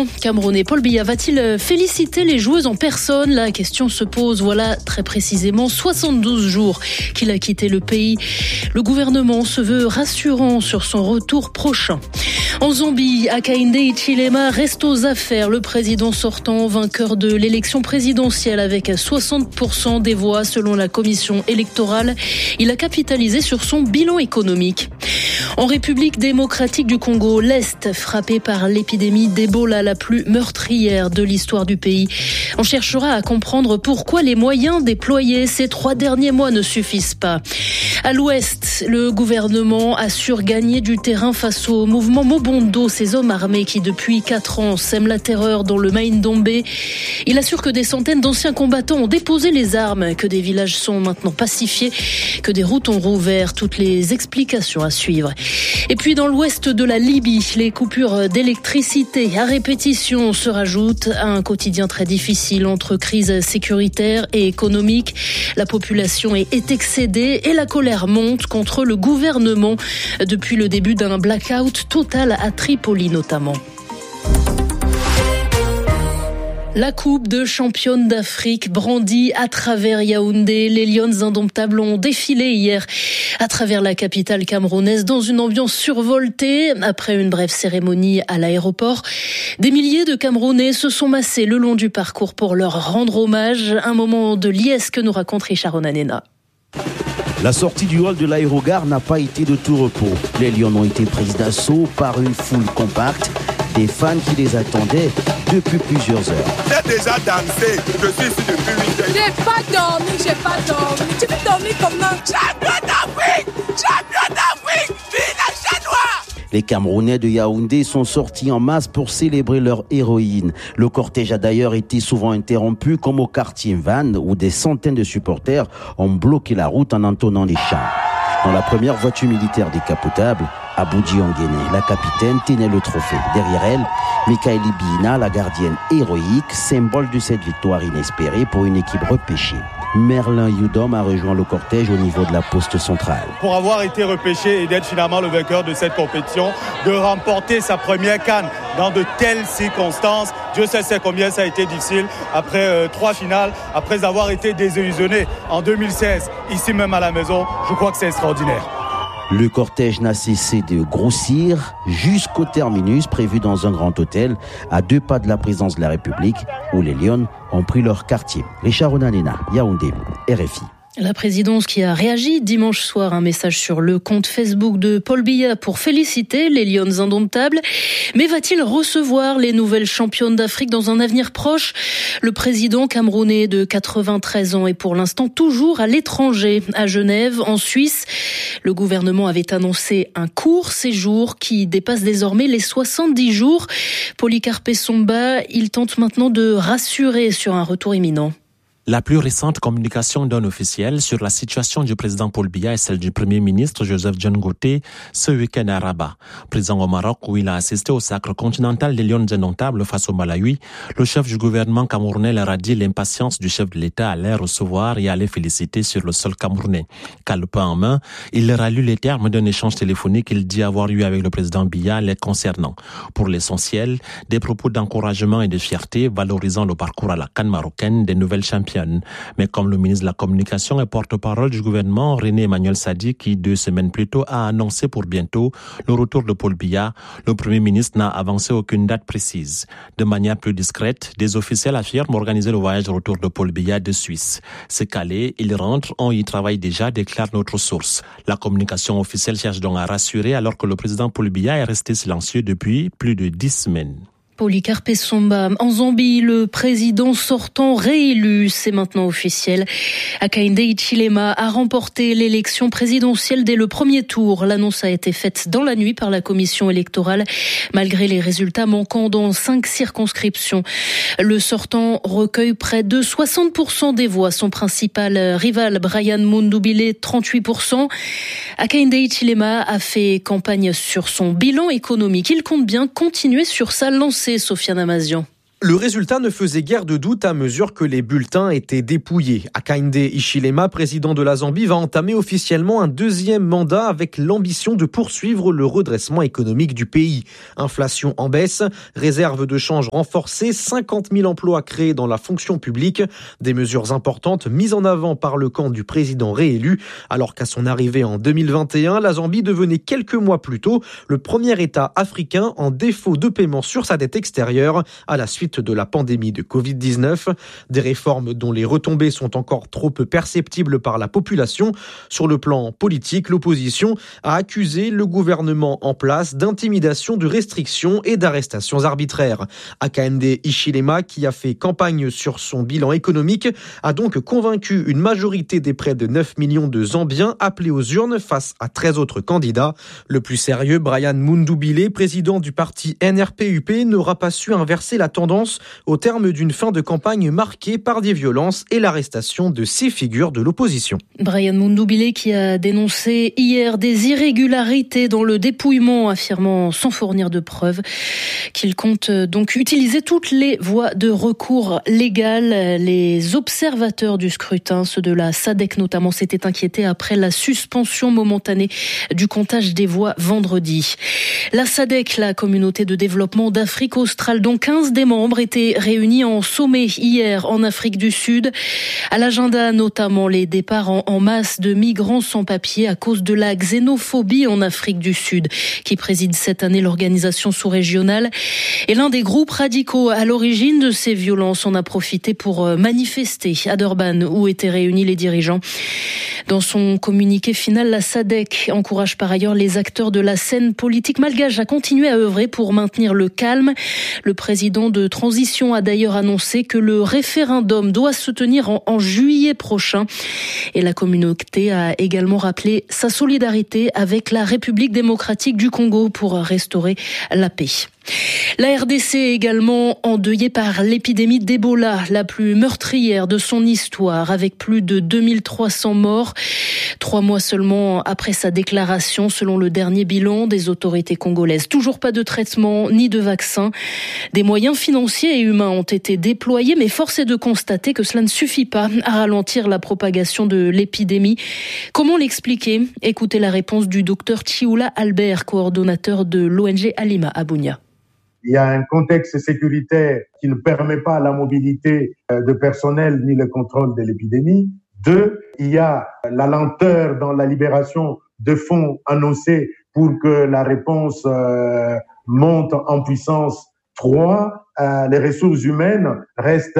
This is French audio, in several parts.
président camerounais Paul Biya va-t-il féliciter les joueuses en personne? La question se pose, voilà très précisément 72 jours qu'il a quitté le pays. Le gouvernement se veut rassurant sur son retour prochain. En Zambie, Hakainde Hichilema reste aux affaires. Le président sortant, vainqueur de l'élection présidentielle avec 60% des voix selon la commission électorale, il a capitalisé sur son bilan économique. En République démocratique du Congo, l'Est, frappé par l'épidémie d'Ebola la plus meurtrière de l'histoire du pays. On cherchera à comprendre pourquoi les moyens déployés ces 3 derniers mois ne suffisent pas. À l'Ouest, le gouvernement assure gagner du terrain face au mouvement Mobondo, ces hommes armés qui depuis 4 ans sèment la terreur dans le Maïndombe. Il assure que des centaines d'anciens combattants ont déposé les armes, que des villages sont maintenant pacifiés, que des routes ont rouvert. Toutes les explications à suivre. Et puis dans l'ouest de la Libye, les coupures d'électricité à répétition se rajoutent à un quotidien très difficile entre crise sécuritaire et économique. La population est excédée et la colère monte contre le gouvernement depuis le début d'un blackout total à Tripoli notamment. La coupe de championne d'Afrique brandie à travers Yaoundé. Les Lions indomptables ont défilé hier à travers la capitale camerounaise dans une ambiance survoltée. Après une brève cérémonie à l'aéroport, des milliers de Camerounais se sont massés le long du parcours pour leur rendre hommage. Un moment de liesse que nous raconte Richard Onanena. La sortie du hall de l'aérogare n'a pas été de tout repos. Les Lions ont été pris d'assaut par une foule compacte. Des fans qui les attendaient depuis plusieurs heures. J'ai déjà dansé, je suis ici depuis 8 heures. J'ai pas dormi. Tu peux dormir comment? Champion d'Afrique, vive la Chanois! Les Camerounais de Yaoundé sont sortis en masse pour célébrer leur héroïne. Le cortège a d'ailleurs été souvent interrompu, comme au quartier Van, où des centaines de supporters ont bloqué la route en entonnant les chants. Dans la première voiture militaire décapotable, Aboudi Onguéné, la capitaine, tenait le trophée. Derrière elle, Mikaeli Bina, la gardienne héroïque, symbole de cette victoire inespérée pour une équipe repêchée. Merlin Yudom a rejoint le cortège au niveau de la poste centrale. Pour avoir été repêché et d'être finalement le vainqueur de cette compétition, de remporter sa première CAN dans de telles circonstances, Dieu sait combien ça a été difficile après 3 finales, après avoir été désillusionné en 2016, ici même à la maison, je crois que c'est extraordinaire. Le cortège n'a cessé de grossir jusqu'au terminus prévu dans un grand hôtel à 2 pas de la présidence de la République où les Lions ont pris leur quartier. Richard Onanena, Yaoundé, RFI. La présidence qui a réagi dimanche soir, un message sur le compte Facebook de Paul Biya pour féliciter les Lions indomptables. Mais va-t-il recevoir les nouvelles championnes d'Afrique dans un avenir proche? Le président camerounais de 93 ans est pour l'instant toujours à l'étranger, à Genève, en Suisse. Le gouvernement avait annoncé un court séjour qui dépasse désormais les 70 jours. Polycarpe Somba, il tente maintenant de rassurer sur un retour imminent. La plus récente communication d'un officiel sur la situation du président Paul Biya est celle du Premier ministre Joseph John Goté ce week-end à Rabat. Présent au Maroc où il a assisté au sacre continental des Lions indomptables face au Malawi, le chef du gouvernement camerounais leur a dit l'impatience du chef de l'État à les recevoir et à les féliciter sur le sol camerounais. Calepin en main, il leur a lu les termes d'un échange téléphonique qu'il dit avoir eu avec le président Biya les concernant. Pour l'essentiel, des propos d'encouragement et de fierté valorisant le parcours à la CAN marocaine des nouvelles championnes. Mais comme le ministre de la Communication et porte-parole du gouvernement, René Emmanuel Sadi, qui 2 semaines plus tôt a annoncé pour bientôt le retour de Paul Biya, le Premier ministre n'a avancé aucune date précise. De manière plus discrète, des officiels affirment organiser le voyage de retour de Paul Biya de Suisse. C'est calé, il rentre, on y travaille déjà, déclare notre source. La communication officielle cherche donc à rassurer alors que le président Paul Biya est resté silencieux depuis plus de 10 semaines. Polycarpe Somba. En Zambie, le président sortant réélu, c'est maintenant officiel. Hakainde Hichilema a remporté l'élection présidentielle dès le premier tour. L'annonce a été faite dans la nuit par la commission électorale, malgré les résultats manquants dans 5 circonscriptions. Le sortant recueille près de 60% des voix. Son principal rival, Brian Mundubile, 38%. Hakainde Hichilema a fait campagne sur son bilan économique. Il compte bien continuer sur sa lancée, Sofiane Amazian. Le résultat ne faisait guère de doute à mesure que les bulletins étaient dépouillés. Hakainde Hichilema, président de la Zambie, va entamer officiellement un deuxième mandat avec l'ambition de poursuivre le redressement économique du pays. Inflation en baisse, réserve de change renforcée, 50 000 emplois créés dans la fonction publique, des mesures importantes mises en avant par le camp du président réélu, alors qu'à son arrivée en 2021, la Zambie devenait quelques mois plus tôt le premier État africain en défaut de paiement sur sa dette extérieure à la suite de la pandémie de Covid-19, des réformes dont les retombées sont encore trop peu perceptibles par la population. Sur le plan politique, l'opposition a accusé le gouvernement en place d'intimidation, de restrictions et d'arrestations arbitraires. Hakainde Hichilema, qui a fait campagne sur son bilan économique, a donc convaincu une majorité des près de 9 millions de Zambiens appelés aux urnes face à 13 autres candidats. Le plus sérieux, Brian Mundubile, président du parti NRPUP, n'aura pas su inverser la tendance au terme d'une fin de campagne marquée par des violences et l'arrestation de 6 figures de l'opposition. Brian Mundubile qui a dénoncé hier des irrégularités dans le dépouillement, affirmant sans fournir de preuves qu'il compte donc utiliser toutes les voies de recours légales. Les observateurs du scrutin, ceux de la SADC notamment, s'étaient inquiétés après la suspension momentanée du comptage des voix vendredi. La SADC, la communauté de développement d'Afrique australe, dont 15 des membres étaient réunis en sommet hier en Afrique du Sud. À l'agenda, notamment les départs en masse de migrants sans papier à cause de la xénophobie en Afrique du Sud, qui préside cette année l'organisation sous-régionale. Et l'un des groupes radicaux à l'origine de ces violences en a profité pour manifester à Durban, où étaient réunis les dirigeants. Dans son communiqué final, la SADC encourage par ailleurs les acteurs de la scène politique malgache à continuer à œuvrer pour maintenir le calme. Le président de transition a d'ailleurs annoncé que le référendum doit se tenir en juillet prochain. Et la communauté a également rappelé sa solidarité avec la République démocratique du Congo pour restaurer la paix. La RDC est également endeuillée par l'épidémie d'Ebola, la plus meurtrière de son histoire, avec plus de 2300 morts. 3 mois seulement après sa déclaration, selon le dernier bilan des autorités congolaises. Toujours pas de traitement ni de vaccin. Des moyens financiers et humains ont été déployés, mais force est de constater que cela ne suffit pas à ralentir la propagation de l'épidémie. Comment l'expliquer ? Écoutez la réponse du docteur Chioula Albert, coordonnateur de l'ONG Alima à Bunia. Il y a un contexte sécuritaire qui ne permet pas la mobilité de personnel ni le contrôle de l'épidémie. 2, il y a la lenteur dans la libération de fonds annoncés pour que la réponse monte en puissance. 3, les ressources humaines restent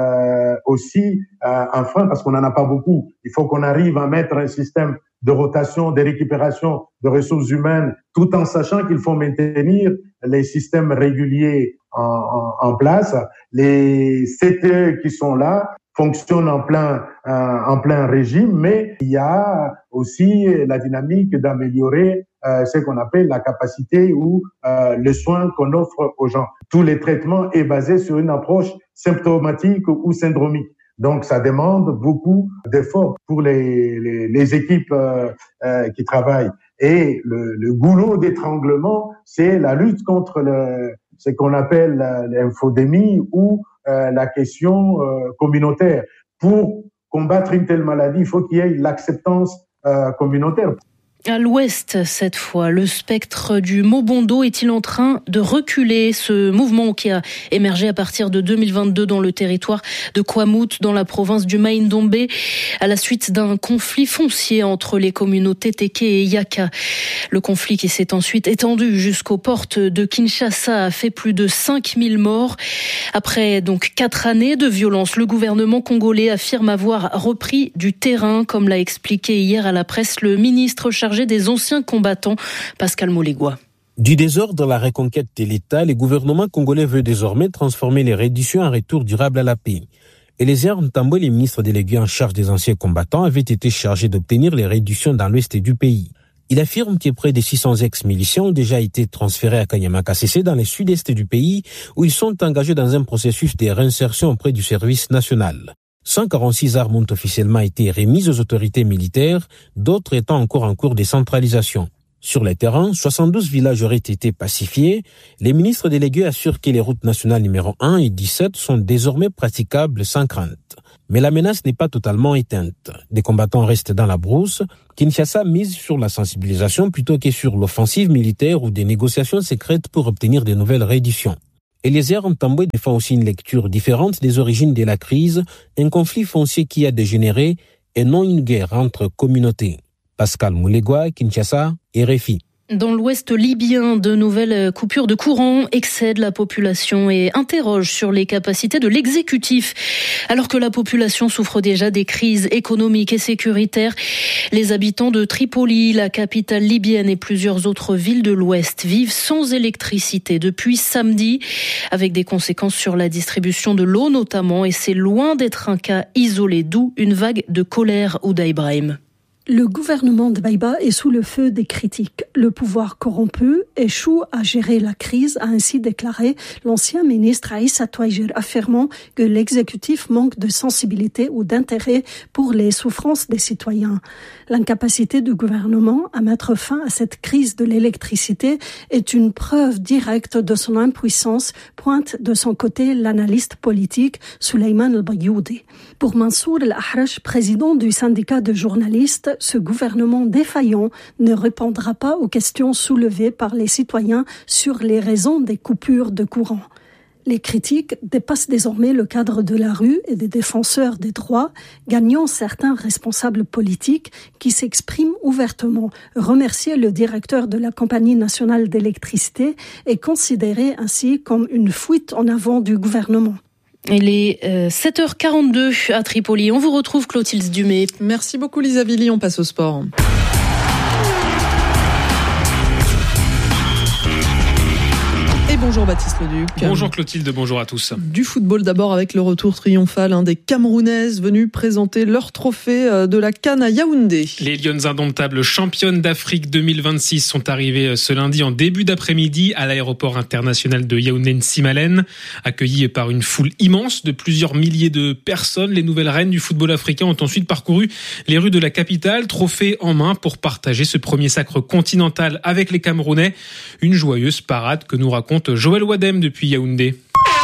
aussi un frein parce qu'on n'en a pas beaucoup. Il faut qu'on arrive à mettre un système de rotation, de récupération de ressources humaines, tout en sachant qu'il faut maintenir les systèmes réguliers en place. Les CTE qui sont là fonctionnent en plein régime, mais il y a aussi la dynamique d'améliorer ce qu'on appelle la capacité ou le soin qu'on offre aux gens. Tous les traitements est basé sur une approche symptomatique ou syndromique. Donc, ça demande beaucoup d'efforts pour les équipes qui travaillent. Et le goulot d'étranglement, c'est la lutte contre ce qu'on appelle l'infodémie ou la question communautaire. Pour combattre une telle maladie, il faut qu'il y ait l'acceptance communautaire. À l'ouest, cette fois, le spectre du Mobondo est-il en train de reculer ? Ce mouvement qui a émergé à partir de 2022 dans le territoire de Kwamouth, dans la province du Maïndombe, à la suite d'un conflit foncier entre les communautés Teke et Yaka. Le conflit qui s'est ensuite étendu jusqu'aux portes de Kinshasa a fait plus de 5000 morts. Après donc 4 années de violence, le gouvernement congolais affirme avoir repris du terrain, comme l'a expliqué hier à la presse le ministre chargé des anciens combattants, Pascal Molégois. Du désordre à la reconquête de l'État, le gouvernement congolais veut désormais transformer les redditions en retour durable à la paix. Eliezer Ntambo, le ministre délégué en charge des anciens combattants, avait été chargé d'obtenir les redditions dans l'ouest du pays. Il affirme que près de 600 ex-miliciens ont déjà été transférés à Kanyama-Kasese dans le sud-est du pays, où ils sont engagés dans un processus de réinsertion auprès du service national. 146 armes ont officiellement été remises aux autorités militaires, d'autres étant encore en cours de centralisation. Sur le terrain, 72 villages auraient été pacifiés. Les ministres délégués assurent que les routes nationales numéro 1 et 17 sont désormais praticables sans crainte. Mais la menace n'est pas totalement éteinte. Des combattants restent dans la brousse. Kinshasa mise sur la sensibilisation plutôt que sur l'offensive militaire ou des négociations secrètes pour obtenir de nouvelles redditions. Eliezer Ntambwe défend aussi une lecture différente des origines de la crise, un conflit foncier qui a dégénéré et non une guerre entre communautés. Pascal Moulegua, Kinshasa, RFI. Dans l'ouest libyen, de nouvelles coupures de courant excèdent la population et interrogent sur les capacités de l'exécutif. Alors que la population souffre déjà des crises économiques et sécuritaires, les habitants de Tripoli, la capitale libyenne et plusieurs autres villes de l'ouest vivent sans électricité depuis samedi, avec des conséquences sur la distribution de l'eau notamment, et c'est loin d'être un cas isolé, d'où une vague de colère. Ouda Ibrahim. Le gouvernement de Baïba est sous le feu des critiques. Le pouvoir corrompu échoue à gérer la crise, a ainsi déclaré l'ancien ministre Aïssa Touajer, affirmant que l'exécutif manque de sensibilité ou d'intérêt pour les souffrances des citoyens. L'incapacité du gouvernement à mettre fin à cette crise de l'électricité est une preuve directe de son impuissance, pointe de son côté l'analyste politique Souleymane El-Bayoudi. Pour Mansour El-Ahrash, président du syndicat de journalistes, ce gouvernement défaillant ne répondra pas aux questions soulevées par les citoyens sur les raisons des coupures de courant. Les critiques dépassent désormais le cadre de la rue et des défenseurs des droits, gagnant certains responsables politiques qui s'expriment ouvertement. Remercier le directeur de la Compagnie nationale d'électricité est considéré ainsi comme une fuite en avant du gouvernement. Il est 7h42 à Tripoli. On vous retrouve Clotilde Dumay. Merci beaucoup Lisa Villy, on passe au sport. Bonjour Baptiste Leduc. Bonjour Clotilde, bonjour à tous. Du football d'abord avec le retour triomphal des Camerounaises venues présenter leur trophée de la CAN à Yaoundé. Les Lionnes indomptables championnes d'Afrique 2026 sont arrivées ce lundi en début d'après-midi à l'aéroport international de Yaoundé-Nsimalen. Accueillies par une foule immense de plusieurs milliers de personnes, les nouvelles reines du football africain ont ensuite parcouru les rues de la capitale, trophée en main pour partager ce premier sacre continental avec les Camerounais. Une joyeuse parade que nous raconte Joël Wadem depuis Yaoundé.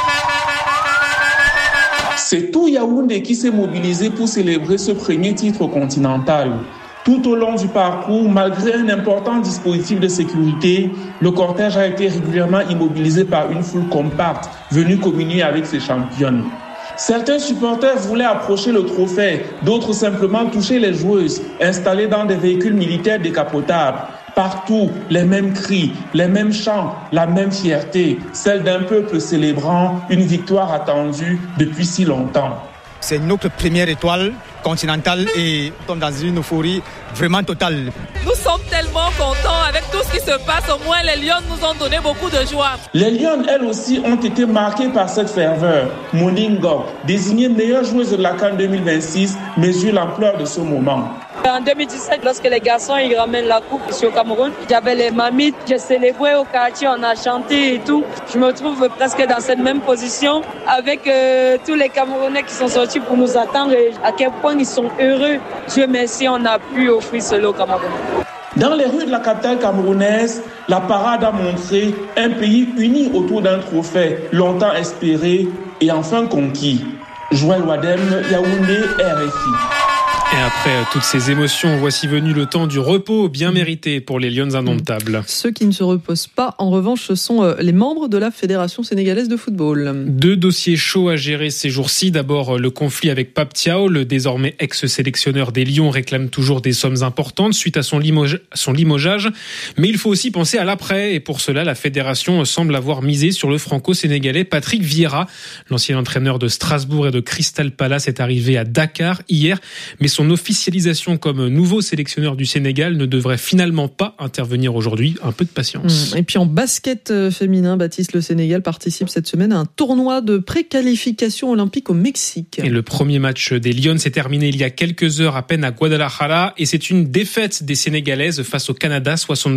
C'est tout Yaoundé qui s'est mobilisé pour célébrer ce premier titre continental. Tout au long du parcours, malgré un important dispositif de sécurité, le cortège a été régulièrement immobilisé par une foule compacte venue communier avec ses championnes. Certains supporters voulaient approcher le trophée, d'autres simplement toucher les joueuses, installées dans des véhicules militaires décapotables. Partout, les mêmes cris, les mêmes chants, la même fierté, celle d'un peuple célébrant une victoire attendue depuis si longtemps. C'est notre première étoile continentale et nous sommes dans une euphorie vraiment totale. Nous sommes tellement contents avec tout ce qui se passe. Au moins, les Lions nous ont donné beaucoup de joie. Les Lions, elles aussi, ont été marquées par cette ferveur. Moningo, désignée meilleure joueuse de la CAN 2026, mesure l'ampleur de ce moment. En 2017, lorsque les garçons ils ramènent la coupe ici au Cameroun, j'avais les mamites, j'ai célébré au quartier, on a chanté et tout. Je me trouve presque dans cette même position avec tous les Camerounais qui sont sortis pour nous attendre et à quel point ils sont heureux. Dieu merci, on a pu offrir cela au Cameroun. Dans les rues de la capitale camerounaise, la parade a montré un pays uni autour d'un trophée longtemps espéré et enfin conquis. Joël Wadem, Yaoundé, RFI. Et après toutes ces émotions, voici venu le temps du repos bien mérité pour les Lions indomptables. Ceux qui ne se reposent pas, en revanche, ce sont les membres de la Fédération sénégalaise de football. 2 dossiers chauds à gérer ces jours-ci. D'abord, le conflit avec Pape Thiaw, le désormais ex-sélectionneur des Lions réclame toujours des sommes importantes suite à son limogeage. Mais il faut aussi penser à l'après. Et pour cela, la Fédération semble avoir misé sur le franco-sénégalais Patrick Vieira. L'ancien entraîneur de Strasbourg et de Crystal Palace est arrivé à Dakar hier. Mais son officialisation comme nouveau sélectionneur du Sénégal ne devrait finalement pas intervenir aujourd'hui. Un peu de patience. Et puis en basket féminin, Baptiste, le Sénégal participe cette semaine à un tournoi de préqualification olympique au Mexique. Et le premier match des Lions s'est terminé il y a quelques heures à peine à Guadalajara et c'est une défaite des Sénégalaises face au Canada,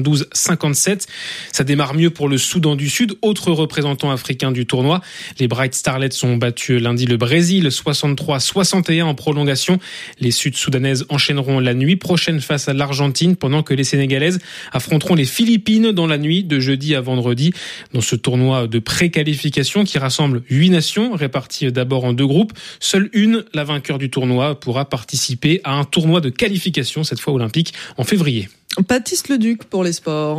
72-57. Ça démarre mieux pour le Soudan du Sud, autre représentant africain du tournoi. Les Bright Starlets ont battu lundi le Brésil, 63-61 en prolongation. Les Sud sud-soudanaises enchaîneront la nuit prochaine face à l'Argentine, pendant que les Sénégalaises affronteront les Philippines dans la nuit de jeudi à vendredi. Dans ce tournoi de pré-qualification qui rassemble 8 nations, réparties d'abord en 2 groupes, seule une, la vainqueur du tournoi, pourra participer à un tournoi de qualification, cette fois olympique, en février. Baptiste Leduc pour les sports.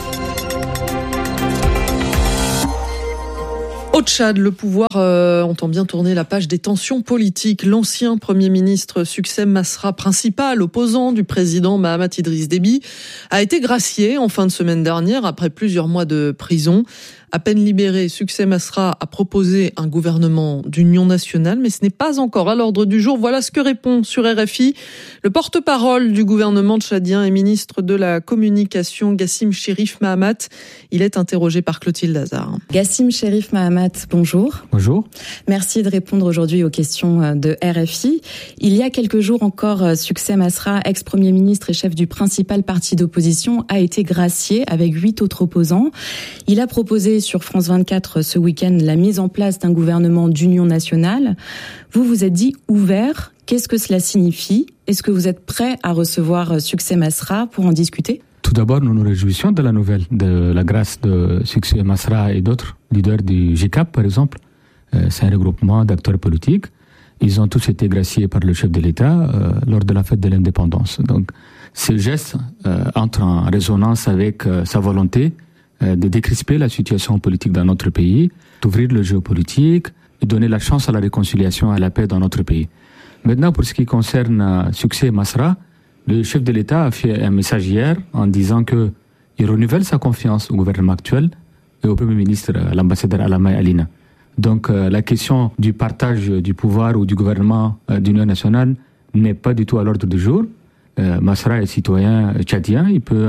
Au Tchad, le pouvoir entend bien tourner la page des tensions politiques. L'ancien Premier ministre Succès Masra, principal opposant du président Mahamat Idriss Déby, a été gracié en fin de semaine dernière après plusieurs mois de prison. À peine libéré, Succès Masra a proposé un gouvernement d'union nationale, mais ce n'est pas encore à l'ordre du jour. Voilà ce que répond sur RFI le porte-parole du gouvernement tchadien et ministre de la communication, Gassim Chérif Mahamat. Il est interrogé par Clotilde Hazard. Gassim Chérif Mahamat, bonjour. Bonjour. Merci de répondre aujourd'hui aux questions de RFI. Il y a quelques jours encore, Succès Masra, ex-premier ministre et chef du principal parti d'opposition, a été gracié avec 8 autres opposants. Il a proposé sur France 24 ce week-end la mise en place d'un gouvernement d'union nationale. Vous vous êtes dit ouvert. Qu'est-ce que cela signifie ? Est-ce que vous êtes prêt à recevoir Succès Masra pour en discuter ? Tout d'abord, nous nous réjouissons de la nouvelle, de la grâce de Succès Masra et d'autres leaders du GCAP, par exemple. C'est un regroupement d'acteurs politiques. Ils ont tous été graciés par le chef de l'État lors de la fête de l'indépendance. Donc, ce geste entre en résonance avec sa volonté de décrisper la situation politique dans notre pays, d'ouvrir le jeu politique, de donner la chance à la réconciliation et à la paix dans notre pays. Maintenant, pour ce qui concerne Succès Masra, le chef de l'État a fait un message hier en disant qu'il renouvelle sa confiance au gouvernement actuel et au Premier ministre, l'ambassadeur Alamay Alina. Donc la question du partage du pouvoir ou du gouvernement d'union nationale n'est pas du tout à l'ordre du jour. Masra est citoyen tchadien, il peut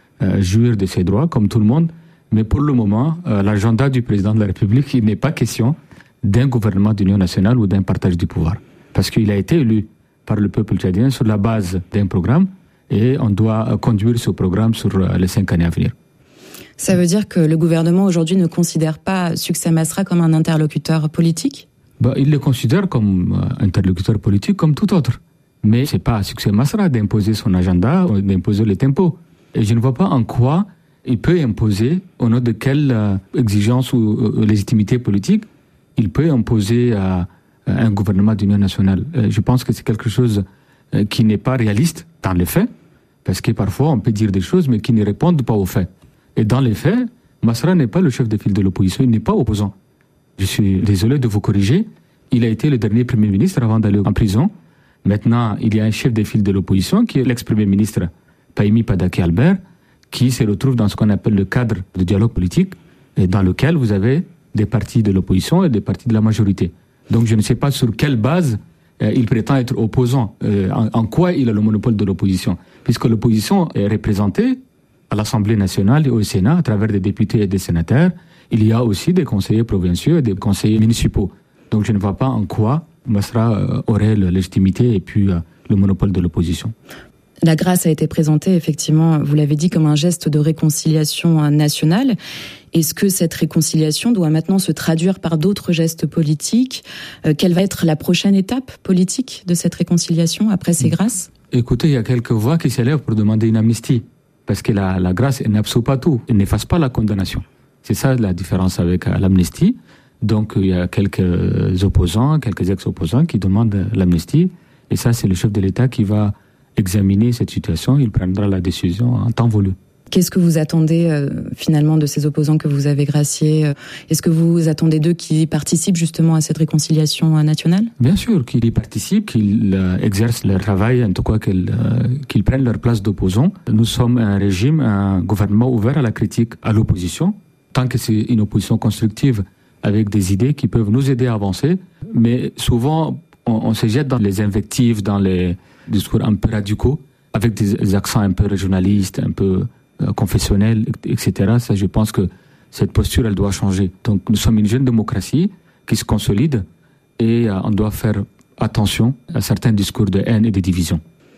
jouir de ses droits comme tout le monde. Mais pour le moment, l'agenda du président de la République, il n'est pas question d'un gouvernement d'union nationale ou d'un partage du pouvoir. Parce qu'il a été élu par le peuple tchadien sur la base d'un programme et on doit conduire ce programme sur les 5 années à venir. Ça veut dire que le gouvernement aujourd'hui ne considère pas Succès Masra comme un interlocuteur politique ? Il le considère comme interlocuteur politique comme tout autre. Mais ce n'est pas à Succès Masra d'imposer son agenda ou d'imposer les tempos. Et je ne vois pas en quoi il peut imposer, au nom de quelle exigence ou légitimité politique, il peut imposer à un gouvernement d'union nationale. Je pense que c'est quelque chose qui n'est pas réaliste dans les faits, parce que parfois on peut dire des choses mais qui ne répondent pas aux faits. Et dans les faits, Masra n'est pas le chef de file de l'opposition, il n'est pas opposant. Je suis désolé de vous corriger, il a été le dernier Premier ministre avant d'aller en prison. Maintenant, il y a un chef de file de l'opposition qui est l'ex-Premier ministre Pahimi Padaki Albert, qui se retrouve dans ce qu'on appelle le cadre de dialogue politique, et dans lequel vous avez des partis de l'opposition et des partis de la majorité. Donc je ne sais pas sur quelle base il prétend être opposant, en quoi il a le monopole de l'opposition, puisque l'opposition est représentée à l'Assemblée nationale et au Sénat à travers des députés et des sénateurs. Il y a aussi des conseillers provinciaux et des conseillers municipaux. Donc je ne vois pas en quoi Masra aurait la légitimité et puis le monopole de l'opposition. La grâce a été présentée, effectivement, vous l'avez dit, comme un geste de réconciliation nationale. Est-ce que cette réconciliation doit maintenant se traduire par d'autres gestes politiques ? Quelle va être la prochaine étape politique de cette réconciliation après ces grâces ? Écoutez, il y a quelques voix qui s'élèvent pour demander une amnistie. Parce que la grâce, elle n'absout pas tout. Elle n'efface pas la condamnation. C'est ça la différence avec l'amnistie. Donc, il y a quelques opposants, quelques ex-opposants qui demandent l'amnistie. Et ça, c'est le chef de l'État qui va examiner cette situation, il prendra la décision en temps voulu. Qu'est-ce que vous attendez finalement de ces opposants que vous avez graciés ? Est-ce que vous attendez d'eux qu'ils participent justement à cette réconciliation nationale ? Bien sûr, qu'ils y participent, qu'ils exercent leur travail, en tout cas qu'ils prennent leur place d'opposants. Nous sommes un régime, un gouvernement ouvert à la critique, à l'opposition, tant que c'est une opposition constructive avec des idées qui peuvent nous aider à avancer. Mais souvent, on se jette dans les invectives, dans les discours un peu radicaux, avec des accents un peu régionalistes, un peu confessionnels, etc. Ça, je pense que cette posture, elle doit changer. Donc, nous sommes une jeune démocratie qui se consolide et on doit faire attention à certains discours de haine et de division.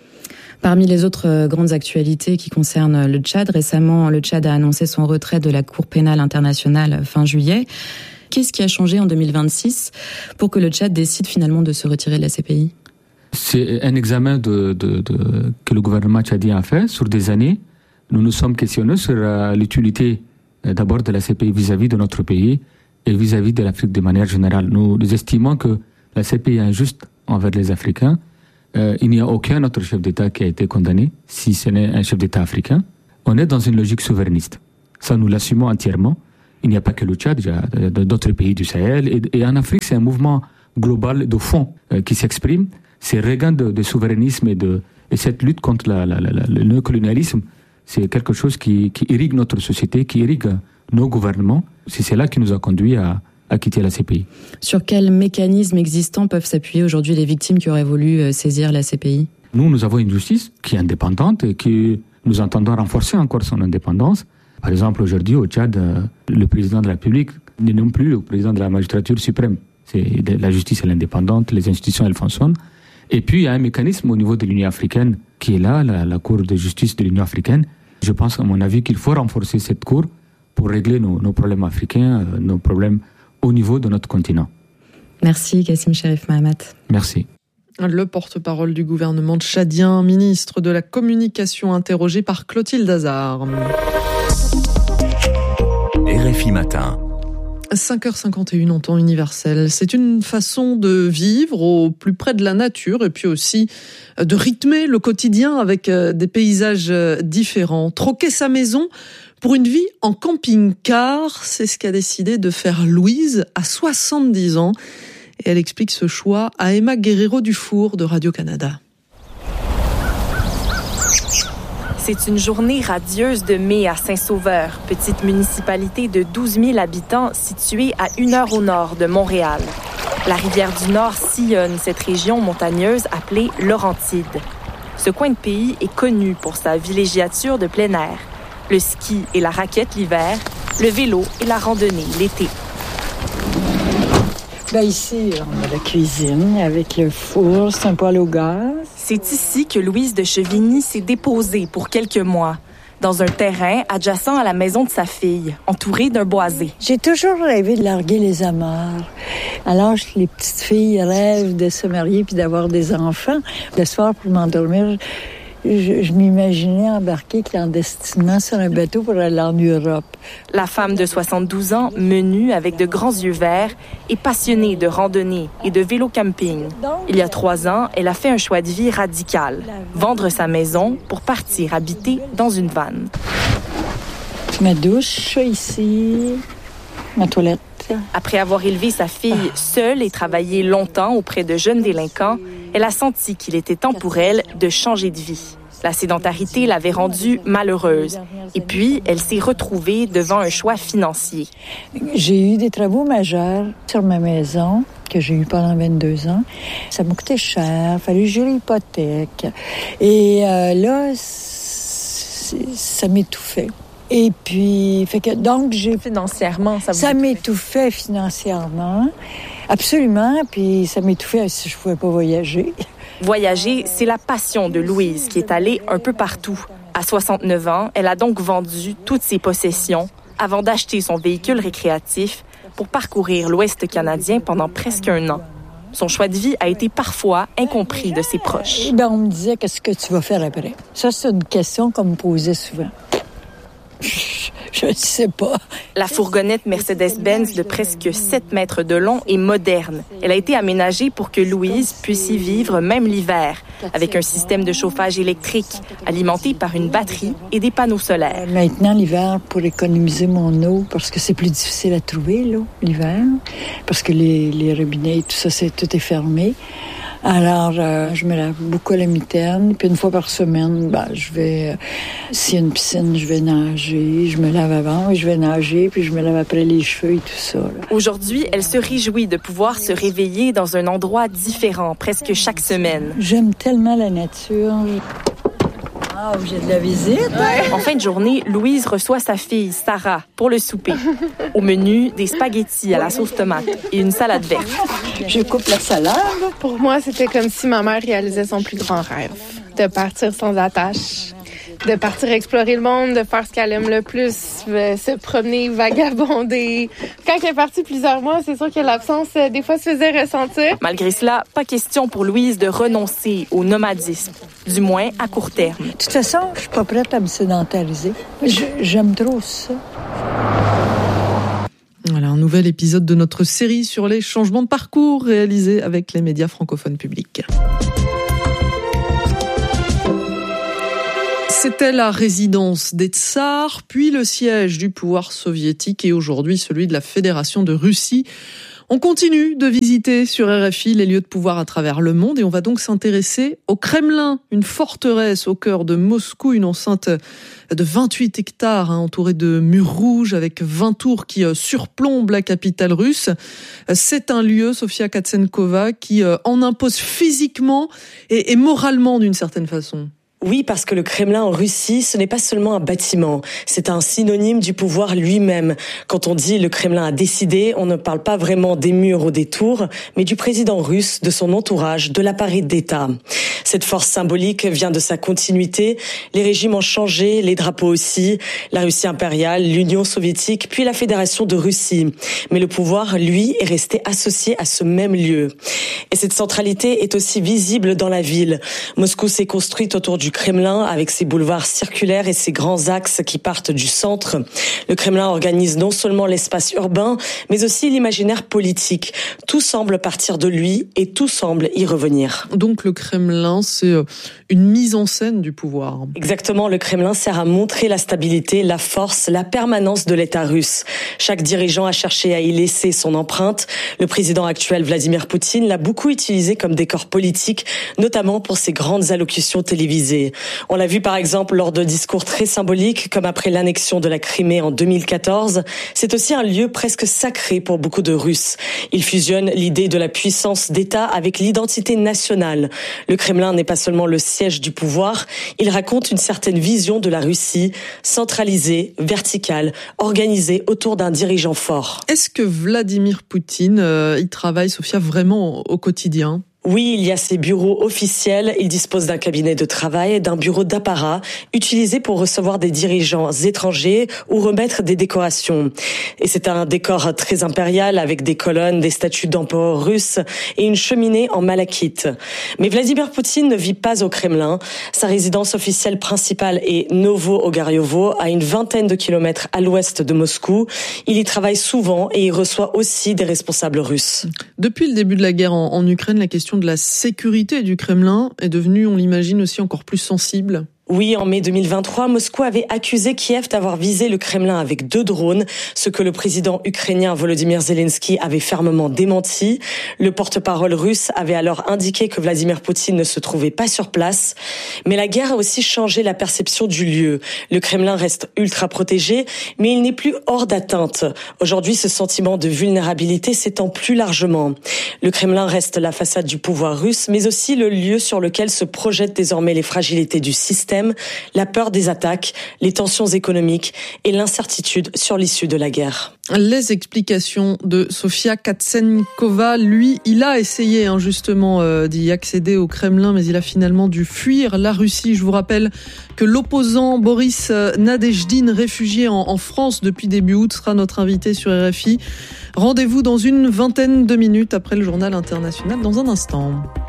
Parmi les autres grandes actualités qui concernent le Tchad, récemment, le Tchad a annoncé son retrait de la Cour pénale internationale fin juillet. Qu'est-ce qui a changé en 2026 pour que le Tchad décide finalement de se retirer de la CPI ? C'est un examen que le gouvernement tchadien a fait sur des années. Nous nous sommes questionnés sur l'utilité d'abord de la CPI vis-à-vis de notre pays et vis-à-vis de l'Afrique de manière générale. Nous estimons que la CPI est injuste envers les Africains. Il n'y a aucun autre chef d'État qui a été condamné, si ce n'est un chef d'État africain. On est dans une logique souverainiste. Ça, nous l'assumons entièrement. Il n'y a pas que le Tchad, il y a d'autres pays du Sahel. Et en Afrique, c'est un mouvement global de fond qui s'exprime. Ces regains de souverainisme et cette lutte contre le néocolonialisme, c'est quelque chose qui irrigue notre société, qui irrigue nos gouvernements. C'est cela qui nous a conduits à quitter la CPI. Sur quels mécanismes existants peuvent s'appuyer aujourd'hui les victimes qui auraient voulu saisir la CPI ? Nous avons une justice qui est indépendante et que nous entendons renforcer encore son indépendance. Par exemple, aujourd'hui, au Tchad, le président de la République n'est non plus le président de la magistrature suprême. La justice est indépendante, les institutions, elles fonctionnent. Et puis, il y a un mécanisme au niveau de l'Union africaine qui est là, la Cour de justice de l'Union africaine. Je pense, à mon avis, qu'il faut renforcer cette Cour pour régler nos problèmes africains, nos problèmes au niveau de notre continent. Merci, Kassim Cherif Mahamat. Merci. Le porte-parole du gouvernement tchadien, ministre de la Communication, interrogé par Clotilde Hazard. RFI Matin. 5h51 en temps universel. C'est une façon de vivre au plus près de la nature et puis aussi de rythmer le quotidien avec des paysages différents. Troquer sa maison pour une vie en camping-car, c'est ce qu'a décidé de faire Louise à 70 ans. Et elle explique ce choix à Emma Guerrero-Dufour de Radio-Canada. C'est une journée radieuse de mai à Saint-Sauveur, petite municipalité de 12 000 habitants située à 1 heure au nord de Montréal. La rivière du Nord sillonne cette région montagneuse appelée Laurentide. Ce coin de pays est connu pour sa villégiature de plein air. Le ski et la raquette l'hiver, le vélo et la randonnée l'été. Ici, on a la cuisine avec le four, c'est un poêle au gaz. C'est ici que Louise de Chevigny s'est déposée pour quelques mois, dans un terrain adjacent à la maison de sa fille, entourée d'un boisé. J'ai toujours rêvé de larguer les amarres. Alors, les petites filles rêvent de se marier puis d'avoir des enfants. Le soir, pour m'endormir, je m'imaginais embarquer clandestinement sur un bateau pour aller en Europe. La femme de 72 ans, menue avec de grands yeux verts, est passionnée de randonnée et de vélo-camping. Il y a 3 ans, elle a fait un choix de vie radical. Vendre sa maison pour partir habiter dans une vanne. Ma douche ici, ma toilette. Après avoir élevé sa fille seule et travaillé longtemps auprès de jeunes délinquants, elle a senti qu'il était temps pour elle de changer de vie. La sédentarité l'avait rendue malheureuse. Et puis, elle s'est retrouvée devant un choix financier. J'ai eu des travaux majeurs sur ma maison que j'ai eu pendant 22 ans. Ça m'a coûté cher, il fallait gérer l'hypothèque. Et là, ça m'étouffait. Et puis, donc financièrement, ça m'étouffait financièrement, absolument. Puis ça m'étouffait si je pouvais pas voyager. Voyager, c'est la passion de Louise qui est allée un peu partout. À 69 ans, elle a donc vendu toutes ses possessions avant d'acheter son véhicule récréatif pour parcourir l'Ouest canadien pendant presque 1 an. Son choix de vie a été parfois incompris de ses proches. On me disait, qu'est-ce que tu vas faire après? Ça, c'est une question qu'on me posait souvent. Je ne sais pas. La fourgonnette Mercedes-Benz de presque 7 mètres de long est moderne. Elle a été aménagée pour que Louise puisse y vivre même l'hiver, avec un système de chauffage électrique alimenté par une batterie et des panneaux solaires. Maintenant, l'hiver, pour économiser mon eau, parce que c'est plus difficile à trouver, l'eau, l'hiver, parce que les robinets, tout ça, tout est fermé. Alors, je me lave beaucoup à la mitaine. Puis une fois par semaine, je vais, s'il y a une piscine, je vais nager. Je me lave avant et je vais nager. Puis je me lave après les cheveux et tout ça. Là. Aujourd'hui, elle se réjouit de pouvoir se réveiller dans un endroit différent presque chaque semaine. J'aime tellement la nature. Ah, j'ai de la visite. Ouais. En fin de journée, Louise reçoit sa fille, Sarah, pour le souper. Au menu, des spaghettis à la sauce tomate et une salade verte. Je coupe la salade. Pour moi, c'était comme si ma mère réalisait son plus grand rêve, de partir sans attache, de partir explorer le monde, de faire ce qu'elle aime le plus, se promener, vagabonder. Quand elle est partie plusieurs mois, c'est sûr que l'absence, des fois, se faisait ressentir. Malgré cela, pas question pour Louise de renoncer au nomadisme, du moins à court terme. De toute façon, je suis pas prête à me sédentariser. J'aime trop ça. Voilà, un nouvel épisode de notre série sur les changements de parcours réalisés avec les médias francophones publics. C'était la résidence des tsars, puis le siège du pouvoir soviétique et aujourd'hui celui de la Fédération de Russie. On continue de visiter sur RFI les lieux de pouvoir à travers le monde et on va donc s'intéresser au Kremlin, une forteresse au cœur de Moscou, une enceinte de 28 hectares entourée de murs rouges avec 20 tours qui surplombent la capitale russe. C'est un lieu, Sofia Katsenkova, qui en impose physiquement et moralement d'une certaine façon. Oui, parce que le Kremlin en Russie, ce n'est pas seulement un bâtiment, c'est un synonyme du pouvoir lui-même. Quand on dit le Kremlin a décidé, on ne parle pas vraiment des murs ou des tours, mais du président russe, de son entourage, de l'appareil d'État. Cette force symbolique vient de sa continuité. Les régimes ont changé, les drapeaux aussi, la Russie impériale, l'Union soviétique, puis la Fédération de Russie. Mais le pouvoir, lui, est resté associé à ce même lieu. Et cette centralité est aussi visible dans la ville. Moscou s'est construite autour du Kremlin avec ses boulevards circulaires et ses grands axes qui partent du centre. Le Kremlin organise non seulement l'espace urbain, mais aussi l'imaginaire politique. Tout semble partir de lui et tout semble y revenir. Donc le Kremlin, c'est une mise en scène du pouvoir. Exactement, le Kremlin sert à montrer la stabilité, la force, la permanence de l'État russe. Chaque dirigeant a cherché à y laisser son empreinte. Le président actuel Vladimir Poutine l'a beaucoup utilisé comme décor politique, notamment pour ses grandes allocutions télévisées. On l'a vu par exemple lors de discours très symboliques, comme après l'annexion de la Crimée en 2014. C'est aussi un lieu presque sacré pour beaucoup de Russes. Il fusionne l'idée de la puissance d'État avec l'identité nationale. Le Kremlin n'est pas seulement le siège du pouvoir, il raconte une certaine vision de la Russie, centralisée, verticale, organisée autour d'un dirigeant fort. Est-ce que Vladimir Poutine y travaille, Sofia, vraiment au quotidien ? Oui, il y a ses bureaux officiels. Il dispose d'un cabinet de travail, d'un bureau d'apparat, utilisé pour recevoir des dirigeants étrangers ou remettre des décorations. Et c'est un décor très impérial avec des colonnes, des statues d'empereurs russes et une cheminée en malachite. Mais Vladimir Poutine ne vit pas au Kremlin. Sa résidence officielle principale est Novo-Ogaryovo, à une vingtaine de kilomètres à l'ouest de Moscou. Il y travaille souvent et il reçoit aussi des responsables russes. Depuis le début de la guerre en Ukraine, la question de la sécurité du Kremlin est devenue, on l'imagine, aussi encore plus sensible. Oui, en mai 2023, Moscou avait accusé Kiev d'avoir visé le Kremlin avec 2 drones, ce que le président ukrainien Volodymyr Zelensky avait fermement démenti. Le porte-parole russe avait alors indiqué que Vladimir Poutine ne se trouvait pas sur place. Mais la guerre a aussi changé la perception du lieu. Le Kremlin reste ultra protégé, mais il n'est plus hors d'atteinte. Aujourd'hui, ce sentiment de vulnérabilité s'étend plus largement. Le Kremlin reste la façade du pouvoir russe, mais aussi le lieu sur lequel se projettent désormais les fragilités du système, la peur des attaques, les tensions économiques et l'incertitude sur l'issue de la guerre. Les explications de Sofia Katsenkova. Lui, il a essayé justement d'y accéder au Kremlin, mais il a finalement dû fuir la Russie. Je vous rappelle que l'opposant Boris Nadejdine, réfugié en France depuis début août, sera notre invité sur RFI. Rendez-vous dans une vingtaine de minutes après le journal international dans un instant.